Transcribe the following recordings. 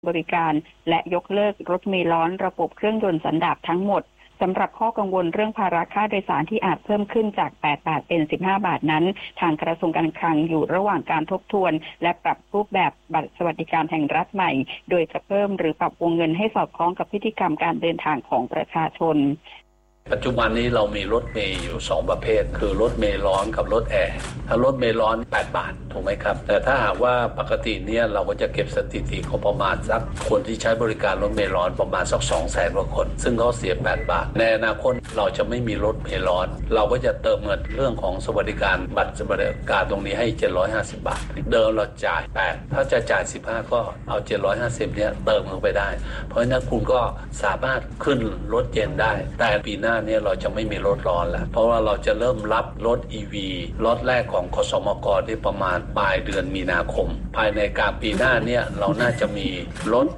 บริการและยกเลิกรถเมล์ร้อนระบบเครื่องยนต์สันดาปทั้งหมดสำหรับข้อกังวลเรื่องภาระค่าโดยสารที่อาจเพิ่มขึ้นจาก8 บาทเป็น15 บาทนั้นทางกระทรวงการคลังอยู่ระหว่างการทบทวนและปรับรูปแบบบัตรสวัสดิการแห่งรัฐใหม่โดยจะเพิ่มหรือปรับวงเงินให้สอดคล้องกับพฤติกรรมการเดินทางของประชาชนปัจจุบันนี้เรามีรถเมล์อยู่2ประเภทคือรถเมล์ร้อนกับรถแอร์ถ้ารถเมล์ร้อน8 บาทถูกไหมครับแต่ถ้าหากว่าปกติเนี่ยเราก็จะเก็บสถิติของประมาณสักคนที่ใช้บริการรถเมล์ร้อนประมาณสัก 200,000 กว่าคนซึ่งเขาเสีย8 บาทในอนาคตเราจะไม่มีรถเมล์ร้อนเราก็จะเติมเงินเรื่องของสวัสดิการบัตรสวัสดิการตรงนี้ให้750 บาทเดิมเราจ่าย8ถ้าจะจ่าย15ก็เอา750เนี่ยเติมลงไปได้เพราะฉะนั้นคุณก็สามารถขึ้นรถเย็นได้แต่ปีหน้าเนี่ยเราจะไม่มีรถร้อนแล้วเพราะว่าเราจะเริ่มรับรถ EV รถแรกของคสมกที่ประมาณปลายเดือนมีนาคมภายในกลางปีหน้าเนี่ยเราน่าจะมีรถ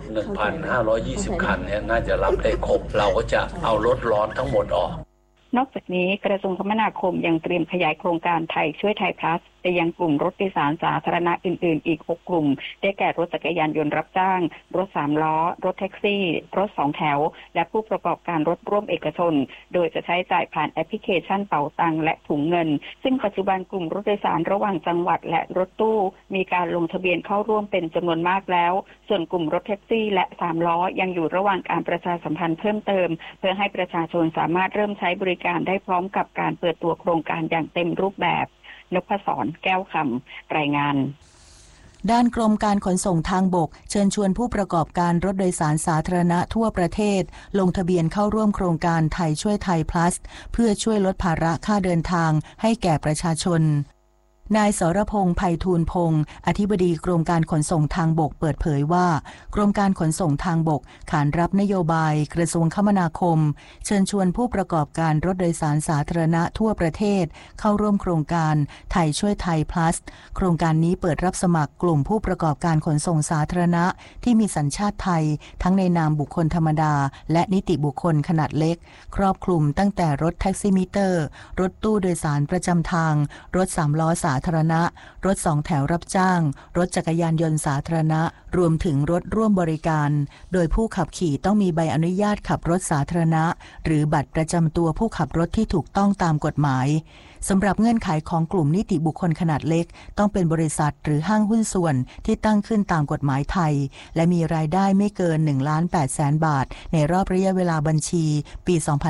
1,520 คันเนี่ยน่าจะรับได้ครบเราก็จะเอารถร้อนทั้งหมดออกนอกจากนี้กระทรวงคมนาคมยังเตรียมขยายโครงการไทยช่วยไทยพลัสไปยังกลุ่มรถโดยสารสาธารณะอื่นๆอีก6 กลุ่มได้แก่รถจักรยานยนต์รับจ้างรถ3 ล้อรถแท็กซี่รถ2 แถวและผู้ประกอบการรถร่วมเอกชนโดยจะใช้จ่ายผ่านแอปพลิเคชันเป๋าตังและถุงเงินซึ่งปัจจุบันกลุ่มรถโดยสารระหว่างจังหวัดและรถตู้มีการลงทะเบียนเข้าร่วมเป็นจำนวนมากแล้วส่วนกลุ่มรถแท็กซี่และ3 ล้อยังอยู่ระหว่างการประชาสัมพันธ์เพิ่มเติมเพื่อให้ประชาชนสามารถเริ่มใช้บริการได้พร้อมกับการเปิดตัวโครงการอย่างเต็มรูปแบบนพศรแก้วคำรายงานด้านกรมการขนส่งทางบกเชิญชวนผู้ประกอบการรถโดยสารสาธารณะทั่วประเทศลงทะเบียนเข้าร่วมโครงการไทยช่วยไทยพลัสเพื่อช่วยลดภาระค่าเดินทางให้แก่ประชาชนนายสรพงษ์ไพฑูรย์พงษ์อธิบดีกรมการขนส่งทางบกเปิดเผยว่ากรมการขนส่งทางบกขานรับนโยบายกระทรวงคมนาคมเชิญชวนผู้ประกอบการรถโดยสารสาธารณะทั่วประเทศเข้าร่วมโครงการไทยช่วยไทยพลัสโครงการนี้เปิดรับสมัครกลุ่มผู้ประกอบการขนส่งสาธารณะที่มีสัญชาติไทยทั้งในนามบุคคลธรรมดาและนิติบุคคลขนาดเล็กครอบคลุมตั้งแต่รถแท็กซี่มิเตอร์รถตู้โดยสารประจำทางรถ3 ล้อสาธารณะรถ2 แถวรับจ้างรถจักรยานยนต์สาธารณะรวมถึงรถร่วมบริการโดยผู้ขับขี่ต้องมีใบอนุญาตขับรถสาธารณะหรือบัตรประจำตัวผู้ขับรถที่ถูกต้องตามกฎหมายสำหรับเงื่อนไขของกลุ่มนิติบุคคลขนาดเล็กต้องเป็นบริษัทหรือห้างหุ้นส่วนที่ตั้งขึ้นตามกฎหมายไทยและมีรายได้ไม่เกิน 1,800,000 บาทในรอบระยะเวลาบัญชีปี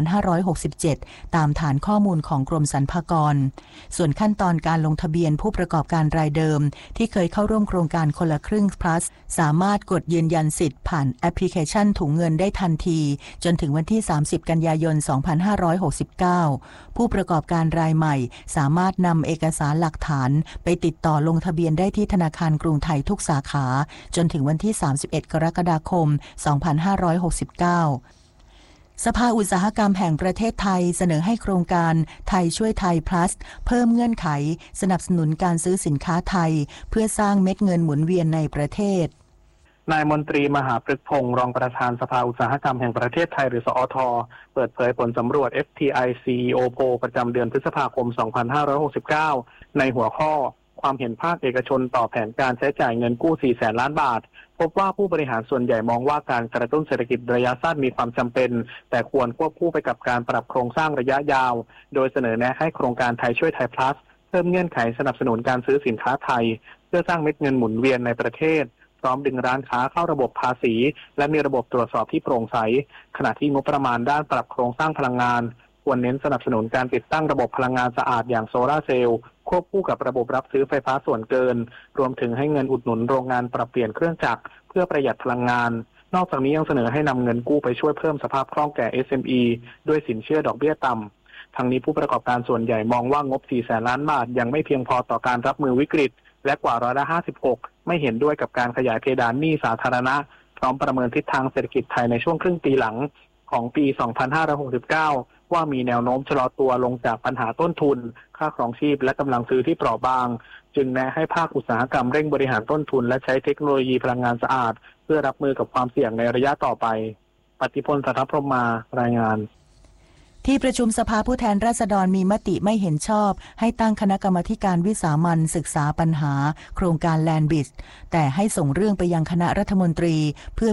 2567 ตามฐานข้อมูลของกรมสรรพากรส่วนขั้นตอนการลงทะเบียนผู้ประกอบการรายเดิมที่เคยเข้าร่วมโครงการคนละครึ่ง plus สามารถกดยืนยันสิทธิ์ผ่านแอปพลิเคชันถุงเงินได้ทันทีจนถึงวันที่ 30 กันยายน 2569 ผู้ประกอบการรายใหม่สามารถนำเอกสารหลักฐานไปติดต่อลงทะเบียนได้ที่ธนาคารกรุงไทยทุกสาขาจนถึงวันที่ 31 กรกฎาคม 2569 สภาอุตสาหกรรมแห่งประเทศไทยเสนอให้โครงการไทยช่วยไทย plus เพิ่มเงื่อนไขสนับสนุนการซื้อสินค้าไทยเพื่อสร้างเม็ดเงินหมุนเวียนในประเทศนายมนตรีมหาพฤกษ์พงษ์รองประธานสภาอุตสาหกรรมแห่งประเทศไทยหรือสอท.เปิดเผยผลสำรวจ FTI CEO Poll ประจำเดือนพฤษภาคม 2569 ในหัวข้อความเห็นภาคเอกชนต่อแผนการใช้จ่ายเงินกู้ 400,000 ล้านบาทพบว่าผู้บริหารส่วนใหญ่มองว่าการกระตุ้นเศรษฐกิจระยะสั้นมีความจำเป็นแต่ควรควบคู่ไปกับการปรับโครงสร้างระยะยาวโดยเสนอแนะให้โครงการไทยช่วยไทย plus เพิ่มเงื่อนไขสนับสนุนการซื้อสินค้าไทยเพื่อสร้างเม็ดเงินหมุนเวียนในประเทศพร้อมดึงร้านค้าเข้าระบบภาษีและมีระบบตรวจสอบที่โปร่งใสขณะที่งบประมาณด้านปรับโครงสร้างพลังงานควรเน้นสนับสนุนการติดตั้งระบบพลังงานสะอาดอย่างโซลาร์เซลล์ควบคู่กับระบบรับซื้อไฟฟ้าส่วนเกินรวมถึงให้เงินอุดหนุนโรงงานปรับเปลี่ยนเครื่องจักรเพื่อประหยัดพลังงานนอกจากนี้ยังเสนอให้นำเงินกู้ไปช่วยเพิ่มสภาพคล่องแก่ SME ด้วยสินเชื่อดอกเบี้ยต่ำทั้งนี้ผู้ประกอบการส่วนใหญ่มองว่างบ 400,000 ล้านบาทยังไม่เพียงพอต่อการรับมือวิกฤตและกว่า56%ไม่เห็นด้วยกับการขยายเพดานหนี้สาธารณะพร้อมประเมินทิศทางเศรษฐกิจไทยในช่วงครึ่งปีหลังของปี 2569 ว่ามีแนวโน้มชะลอตัวลงจากปัญหาต้นทุนค่าครองชีพและกำลังซื้อที่เปราะบางจึงแนะให้ภาคอุตสาหกรรมเร่งบริหารต้นทุนและใช้เทคโนโลยีพลังงานสะอาดเพื่อรับมือกับความเสี่ยงในระยะต่อไปปฏิพล สัทธพรหมารายงานที่ประชุมสภาผู้แทนราษฎรมีมติไม่เห็นชอบให้ตั้งคณะกรรมาการวิสามัญศึกษาปัญหาโครงการแลนด์บริดจ์แต่ให้ส่งเรื่องไปยังคณะรัฐมนตรีเพื่อ